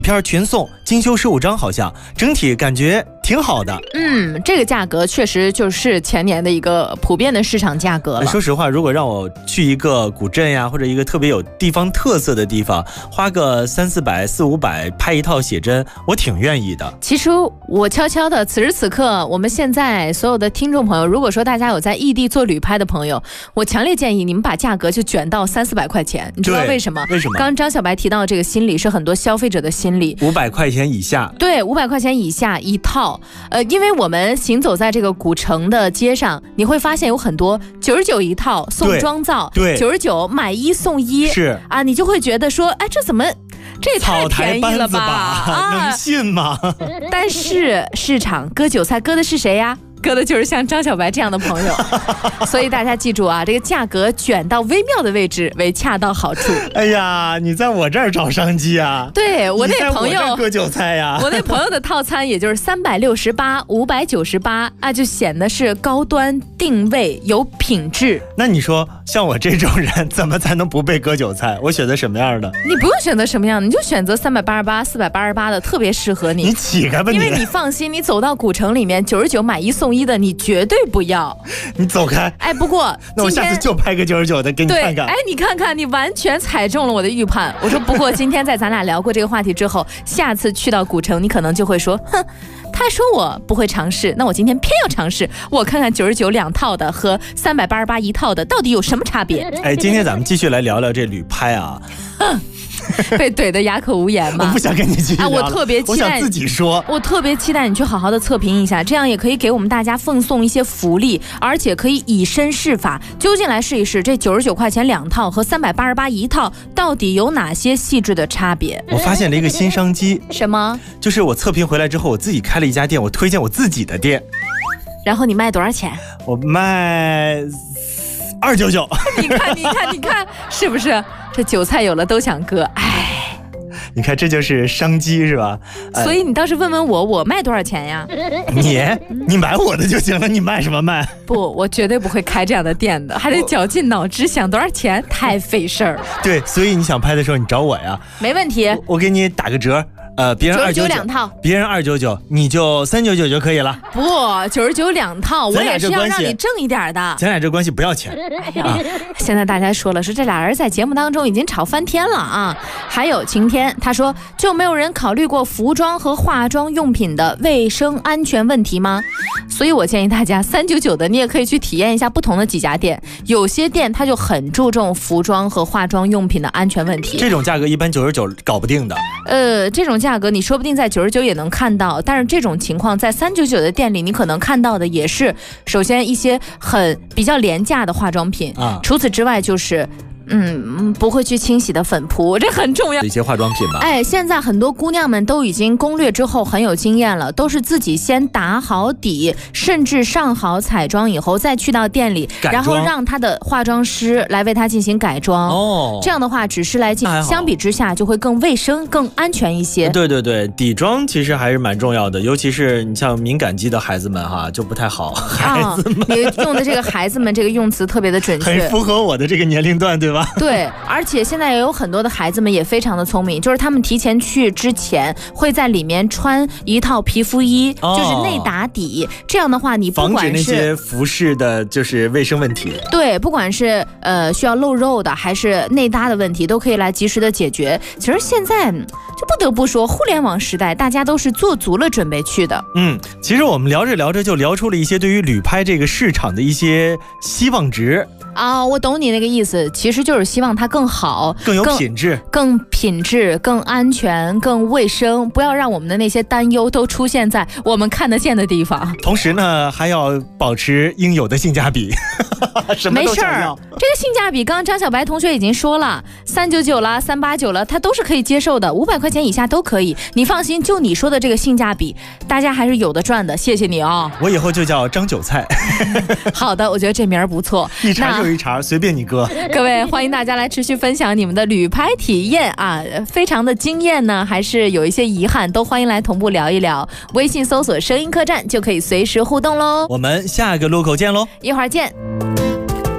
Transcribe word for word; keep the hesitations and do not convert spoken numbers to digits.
片全送，精修十五张，好像整体感觉挺好的。 嗯，这个价格确实就是前年的一个普遍的市场价格了。 说实话，如果让我去一个古镇呀，或者一个特别有地方特色的地方，花个三四百、四五百拍一套写真，我挺愿意的。 其实我悄悄的，此时此刻，我们现在所有的听众朋友，如果说大家有在异地做旅拍的朋友，我强烈建议你们把价格就卷到三四百块钱。你知道为什么？ 为什么？ 刚刚张小白提到这个心理是很多消费者的心理， 五百块钱以下。 对，五百块钱以下一套。呃，因为我们行走在这个古城的街上，你会发现有很多九十九一套送妆造， 对， 九十九买一送一， 是啊，你就会觉得说，哎，这怎么？这也太便宜了吧？ 啊、能信吗？ 但是市场割韭菜割的是谁呀？割的就是像张小白这样的朋友，所以大家记住啊，这个价格卷到微妙的位置为恰到好处。 哎呀，你在我这儿找商机啊？ 对，我那朋友割韭菜呀、 啊，我那朋友的套餐也就是三百六十八、五百九十八啊，就显得是高端定位有品质。 那你说，像我这种人，怎么才能不被割韭菜？我选择什么样的？ 你不用选择什么样的，你就选择三百八十八、四百八十八的，特别适合你。 你乞丐吧你！ 因为你放心，你走到古城里面，九十九买一送一的，你绝对不要。 你走开！ 哎，不过那我下次就拍个九十九的给你看看。 哎，你看看，你完全踩中了我的预判。我说，不过今天在咱俩聊过这个话题之后，下次去到古城，你可能就会说，哼。他说我不会尝试，那我今天偏要尝试，我看看九十九两套的和三百八十八一套的到底有什么差别。 哎，今天咱们继续来聊聊这旅拍啊。 被怼得哑口无言吗？ 我不想跟你继续聊了、 啊、我特别期待， 我想自己说。 我特别期待你去好好的测评一下，这样也可以给我们大家奉送一些福利，而且可以以身试法，究竟来试一试这九十九块钱两套和三百八十八一套到底有哪些细致的差别。 我发现了一个新商机。 什么？ 就是我测评回来之后，我自己开了一家店，我推荐我自己的店。 然后你卖多少钱？ 我卖二九九。 你看，你看，你看，是不是？这韭菜有了都想割，哎， 你看这就是商机是吧？ 所以你倒是问问我，我卖多少钱呀？ 你你买我的就行了，你卖什么卖？ 不，我绝对不会开这样的店的，还得绞尽脑汁想多少钱，太费事儿。 对，所以你想拍的时候你找我呀， 没问题， 我, 我给你打个折。呃，别人二九九两套， 别人二九九，你就三九九就可以了。 不，九十九两套，我也是要让你挣一点的。 咱俩这关系不要钱。 哎呀，现在大家说了，是这俩人在节目当中已经吵翻天了啊！还有晴天，他说就没有人考虑过服装和化妆用品的卫生安全问题吗？所以我建议大家三九九的，你也可以去体验一下不同的几家店，有些店它就很注重服装和化妆用品的安全问题。 这种价格一般九十九搞不定的。 呃，这种价格你说不定在九十九也能看到，但是这种情况在三九九的店里你可能看到的也是，首先一些很比较廉价的化妆品啊，除此之外就是嗯，不会去清洗的粉扑，这很重要。 一些化妆品吧。 哎，现在很多姑娘们都已经攻略之后很有经验了，都是自己先打好底，甚至上好彩妆以后再去到店里，然后让她的化妆师来为她进行改妆。哦，这样的话只是来进，相比之下就会更卫生、更安全一些。 对对对，底妆其实还是蛮重要的，尤其是你像敏感肌的孩子们哈，就不太好。孩子们， 你用的这个孩子们这个用词特别的准确， 很符合我的这个年龄段，对吧？ 对，而且现在也有很多的孩子们也非常的聪明，就是他们提前去之前会在里面穿一套皮肤衣，哦、就是内打底，这样的话你不管是防止那些服饰的就是卫生问题， 对，不管是呃需要露肉的还是内搭的问题，都可以来及时的解决。其实现在就不得不说，互联网时代大家都是做足了准备去的。 嗯，其实我们聊着聊着就聊出了一些对于旅拍这个市场的一些希望值。 啊、哦，我懂你那个意思，其实就是希望它更好， 更有品质， 更品质、更安全、更卫生，不要让我们的那些担忧都出现在我们看得见的地方。 同时呢，还要保持应有的性价比。什么都想要。 没事，这个性价比，刚刚张小白同学已经说了，三九九了、三八九了，它都是可以接受的，五百块钱以下都可以。你放心，就你说的这个性价比，大家还是有的赚的。谢谢你哦。 我以后就叫张韭菜。 好的，我觉得这名儿不错。 一茬就一茬，随便你割。 各位，欢迎大家来持续分享你们的旅拍体验啊，非常的惊艳呢，还是有一些遗憾，都欢迎来同步聊一聊。微信搜索声音客栈就可以随时互动喽。 我们下个路口见喽， 一会儿见。